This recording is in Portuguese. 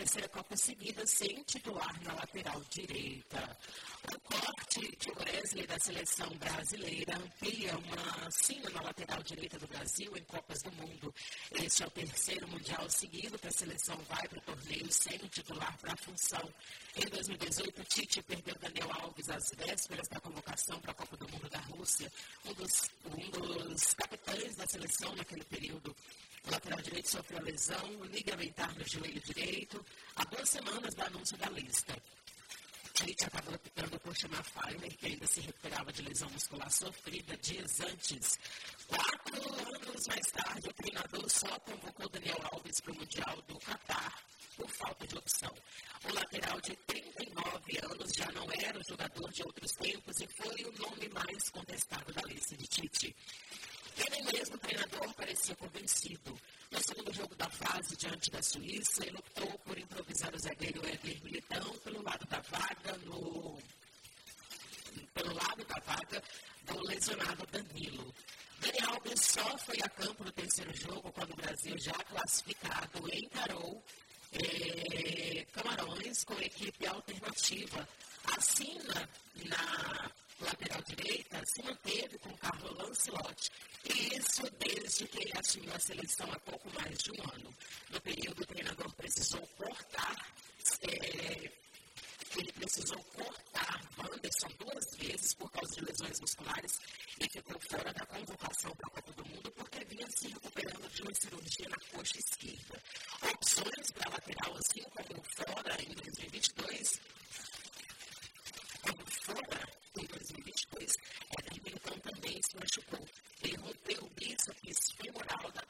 terceira Copa seguida sem titular na lateral direita. O corte de Wesley da seleção brasileira amplia uma sina na lateral direita do Brasil em Copas do Mundo. Este é o terceiro Mundial seguido que a seleção vai para o torneio sem o titular para a função. Em 2018, o Tite perdeu Daniel Alves às vésperas da convocação para a Copa do Mundo da Rússia. Um dos capitães da seleção naquele período. O lateral direito sofreu lesão ligamentar no joelho direito há 2 semanas do anúncio da lista. Tite acabou optando por chamar Fagner, que ainda se recuperava de lesão muscular sofrida dias antes. 4 anos mais tarde, o treinador só convocou Daniel Alves para o Mundial do Catar por falta de opção. O lateral de 39 anos já não era o jogador de outros tempos e foi o nome mais contestado da lista de Tite. E nem mesmo o treinador parecia convencido. No segundo jogo da fase, diante da Suíça, ele optou por improvisar o zagueiro Éder Militão pelo lado da vaga do lesionado Danilo. Dani Alves só foi a campo no terceiro jogo quando o Brasil, já classificado, encarou Camarões com equipe alternativa. Assim, na lateral direita, se manteve com Carlo Ancelotti. E isso desde que ele assumiu a seleção há pouco mais de um ano. No período, o treinador precisou cortar Wanderson 2 vezes por causa de lesões musculares e ficou fora da convocação para a Copa do Mundo porque vinha se recuperando de uma cirurgia na coxa esquerda. Opções para a lateral, assim como fora em 2022, Éder Militão também se machucou.